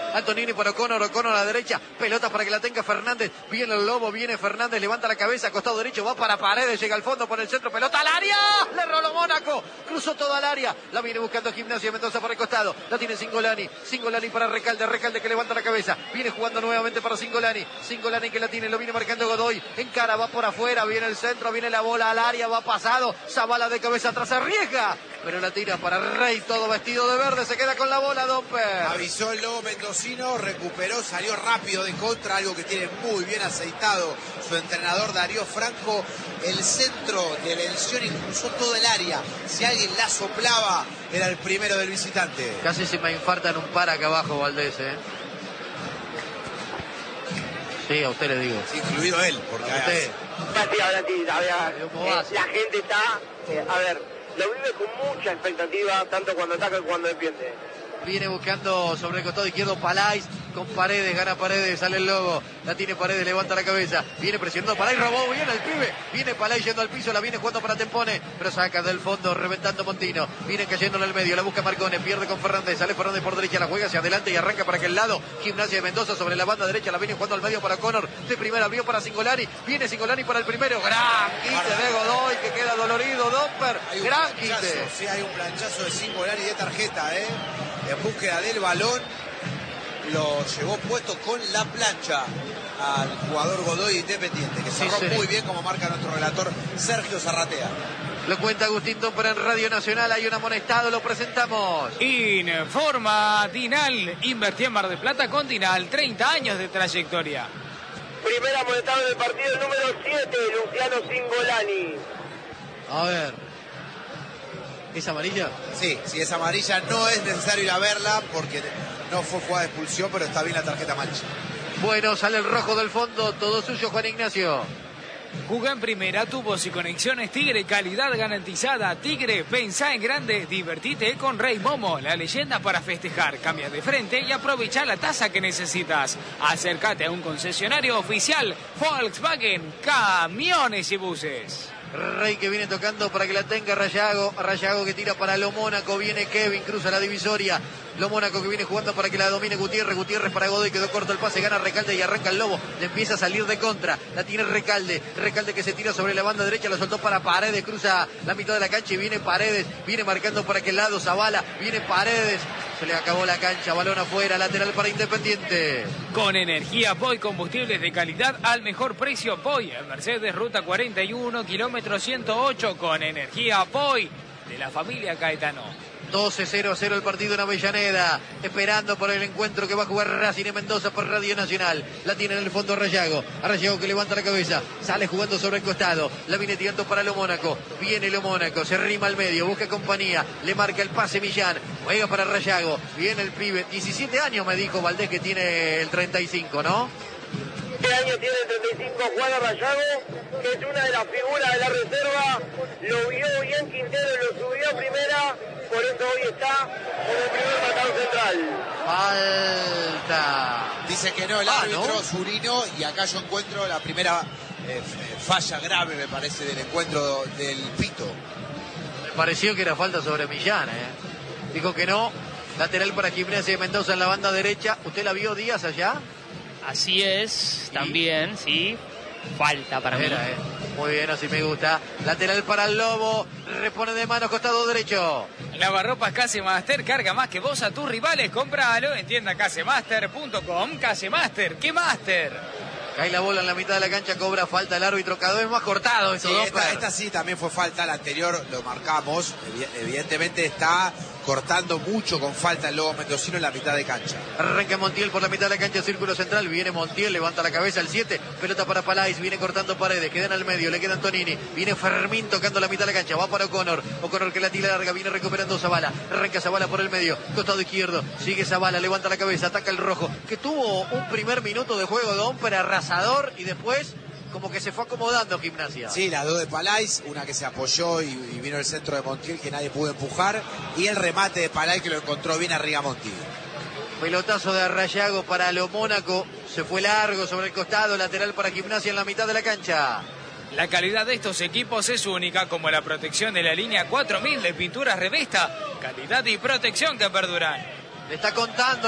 Antonini para O'Connor, O'Connor a la derecha, pelota para que la tenga Fernández, viene el Lobo, viene Fernández, levanta la cabeza, costado derecho, va para Paredes, llega al fondo por el centro, pelota al área, le roló Mónaco, cruzó toda el área, la viene buscando Gimnasia Mendoza por el costado, la tiene Cingolani para Recalde que levanta la cabeza, viene jugando nuevamente para Cingolani que la tiene, lo viene marcando Godoy, encara, va por afuera, viene el centro, viene la bola al área, va pasado, Zavala de cabeza atrás, arriesga, pero la tira para Rey, todo vestido de verde, se queda con la bola Domper. Avisó el Lobo mendocino, recuperó, salió rápido de contra, algo que tiene muy bien aceitado su entrenador Darío Franco. El centro de la Elcioni cruzó todo el área. Si alguien la soplaba, era el primero del visitante. Casi se me infartan un par acá abajo, Valdés, Sí, a usted le digo. Sí, incluido él, porque a usted. La gente está, lo vive con mucha expectativa, tanto cuando ataca como cuando defiende. Viene buscando sobre el costado izquierdo Palais con Paredes, gana Paredes, sale el Lobo, la tiene Paredes, levanta la cabeza, viene presionando Palais, robó bien el pibe, viene Palais yendo al piso, la viene jugando para Tempone, pero saca del fondo, reventando Montino, viene cayéndole al medio, la busca Marcone, pierde con Fernández, sale Fernández por derecha, la juega hacia adelante y arranca para aquel lado, Gimnasia de Mendoza sobre la banda derecha, la viene jugando al medio para Connor, de primera abrió para Cingolani, viene Cingolani para el primero, gran quite de Godoy que queda dolorido, Domper, gran quite. Sí, hay un planchazo de Cingolani de tarjeta, en búsqueda del balón, lo llevó puesto con la plancha al jugador Godoy Independiente, que cerró muy bien, como marca nuestro relator Sergio Zarratea. Lo cuenta Agustín Domper en Radio Nacional, hay un amonestado, lo presentamos. Informa Dinal, invertí en Mar del Plata con Dinal, 30 años de trayectoria. Primer amonestado del partido, el número 7, Luciano Cingolani. A ver. ¿Es amarilla? Sí, si es amarilla no es necesario ir a verla porque no fue jugada de expulsión, pero está bien la tarjeta amarilla. Bueno, sale el rojo del fondo, todo suyo Juan Ignacio. Jugá en primera, tubos y conexiones Tigre, calidad garantizada. Tigre, pensá en grande, divertite con Rey Momo, la leyenda para festejar. Cambia de frente y aprovecha la tasa que necesitas. Acércate a un concesionario oficial Volkswagen, camiones y buses. Rey que viene tocando para que la tenga Rayago que tira para Lo Mónaco, viene Kevin, cruza la divisoria, Lo Mónaco que viene jugando para que la domine Gutiérrez para Godoy, quedó corto el pase, gana Recalde y arranca el Lobo, le empieza a salir de contra, la tiene Recalde que se tira sobre la banda derecha, la soltó para Paredes, cruza la mitad de la cancha y viene Paredes, viene marcando para aquel lado Zavala, viene Paredes, se le acabó la cancha, balón afuera, lateral para Independiente. Con energía Poi, combustibles de calidad al mejor precio. Poi, en Mercedes, ruta 41, kilómetro 108, con energía Poi, de la familia Caetano. 12-0 el partido en Avellaneda, esperando por el encuentro que va a jugar Racing en Mendoza por Radio Nacional. La tiene en el fondo a Rayago que levanta la cabeza, sale jugando sobre el costado, la viene tirando para Lo Mónaco, viene Lo Mónaco, se rima al medio, busca compañía, le marca el pase Millán, juega para Rayago, viene el pibe, 17 años me dijo Valdés que tiene el 35, ¿no? Este año tiene 35, Juan Rayago, que es una de las figuras de la reserva, lo vio bien Quintero, lo subió a primera, por eso hoy está como primer marcador central. Falta. Dice que no el árbitro, ¿no? Zurino, y acá yo encuentro la primera falla grave, me parece, del encuentro del Pito. Me pareció que era falta sobre Millán, Dijo que no, lateral para Gimnasia de Mendoza en la banda derecha. ¿Usted la vio, Díaz, allá? Así es, también, sí. Falta para mí. Muy bien, así me gusta. Lateral para el Lobo. Repone de mano, costado derecho. Lavarropas Casemaster, carga más que vos a tus rivales. Cómpralo en tiendacasemaster.com. Casemaster, ¿qué Master? Cae la bola en la mitad de la cancha, cobra falta el árbitro, cada vez más cortado. Esta sí también fue falta, la anterior lo marcamos. Evidentemente está cortando mucho con falta el Lobo mendocino en la mitad de cancha. Arranca Montiel por la mitad de la cancha, círculo central, viene Montiel, levanta la cabeza el 7, pelota para Palais, viene cortando Paredes, quedan al medio, le queda Antonini, viene Fermín tocando la mitad de la cancha, va para O'Connor que la tira larga, viene recuperando Zavala, arranca Zavala por el medio, costado izquierdo, sigue Zavala, levanta la cabeza, ataca el rojo, que tuvo un primer minuto de juego de Domper arrasador y después como que se fue acomodando Gimnasia. Sí, las dos de Palais, una que se apoyó y vino el centro de Montiel que nadie pudo empujar, y el remate de Palais que lo encontró bien a Rigamonti. Pelotazo de Rayago para Lo Mónaco, se fue largo sobre el costado, lateral para Gimnasia en la mitad de la cancha. La calidad de estos equipos es única, como la protección de la línea 4000 de pinturas Revesta, calidad y protección que perduran. Le está contando